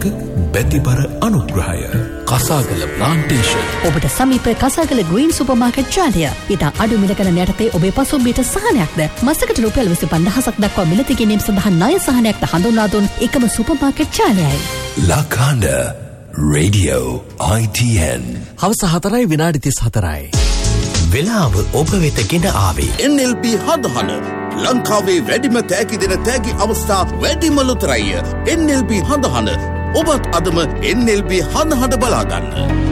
බැතිබර අනුග්‍රහය කසාගල ප්ලාන්ටේෂන්. ඔබට සමීප කසාගල ග්‍රීන් සුපර්මාකට් ජාලය. ඉතා අඩු මිලකන යටතේ ඔබේ පසුම්බියට සහනයක්ද මසකට රුපියල් 25,000ක් දක්වා මිලදී ගැනීම සඳහා ණය සහනයක්ද හඳුන්වා දුන් එකම සුපර්මාකට් ජාලයයි. ලකාඩ radio ITN. හවස 4:34. වෙලාව ඔබ වෙත ගෙන ආවේ NLB හඳහන ලංකාවේ වැඩිම තෑගි දෙන තෑගි අවස්ථා වැඩිම ලොතරැය NLB හඳහන. ඔබත් අදම NLB හඳහන බලාගන්න.